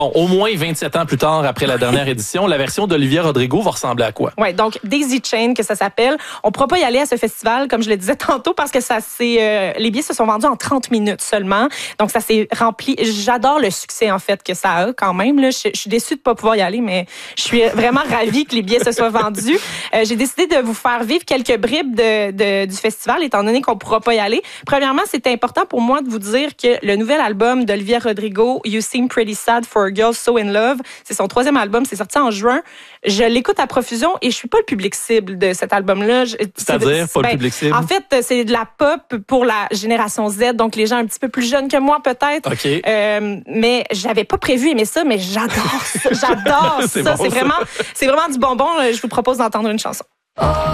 Bon, au moins 27 ans plus tard, après la dernière édition, la version d'Olivia Rodrigo va ressembler à quoi? Oui, donc Daisy Chain, que ça s'appelle. On ne pourra pas y aller à ce festival, comme je le disais tantôt, parce que les billets se sont vendus en 30 minutes seulement. Donc, ça s'est rempli. J'adore le succès, en fait, que ça a quand même. Là. Je suis déçue de ne pas pouvoir y aller, mais je suis vraiment ravie que les billets se soient vendus. J'ai décidé de vous faire vivre quelques bribes du festival, étant donné qu'on ne pourra pas y aller. Premièrement, c'est important pour moi de vous dire que le nouvel album d'Olivia Rodrigo, You Seem Pretty Sad for a Girl So in Love, c'est son 3e album, c'est sorti en juin. Je l'écoute à profusion et je suis pas le public cible de cet album-là. C'est-à-dire pas le public cible? En fait, c'est de la pop pour la génération Z, donc les gens un petit peu plus jeunes que moi peut-être. OK. Mais j'avais pas prévu aimer ça, mais j'adore ça. J'adore ça. Bon, c'est vraiment du bonbon. Je vous propose d'entendre une chanson.